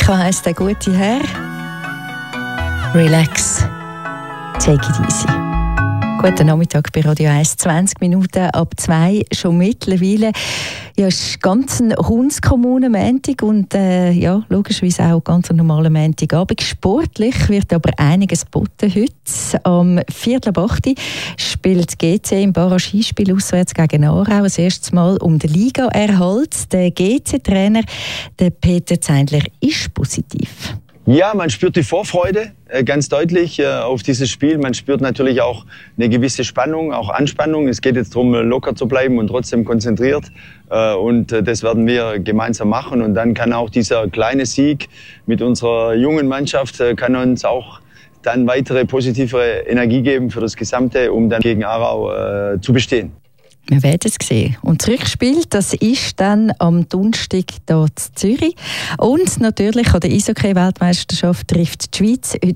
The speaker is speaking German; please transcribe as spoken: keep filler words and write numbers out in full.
Mika heisst der gute Herr. Relax. Take it easy. Guten Nachmittag bei Radio eins, zwanzig Minuten ab zwei, schon mittlerweile. Ja, es ist ganz ein Hundskommuner Montag und äh, ja, logischerweise auch ganz ein normaler Montagabend. Sportlich wird aber einiges geboten heute. Am Viertel ab acht spielt G C im Barrage-Hinspiel auswärts gegen Aarau das erste Mal um den Liga-Erhalt. Der G C-Trainer, der Peter Zeindler, ist positiv. Ja, man spürt die Vorfreude äh, ganz deutlich äh, auf dieses Spiel. Man spürt natürlich auch eine gewisse Spannung, auch Anspannung. Es geht jetzt darum, locker zu bleiben und trotzdem konzentriert. Äh, und äh, das werden wir gemeinsam machen. Und dann kann auch dieser kleine Sieg mit unserer jungen Mannschaft, äh, kann uns auch dann weitere positive Energie geben für das Gesamte, um dann gegen Aarau äh, zu bestehen. Wir werden es sehen. Und das Rückspiel, das ist dann am Donnerstag hier in Zürich. Und natürlich an der Eishockey-Weltmeisterschaft trifft die Schweiz heute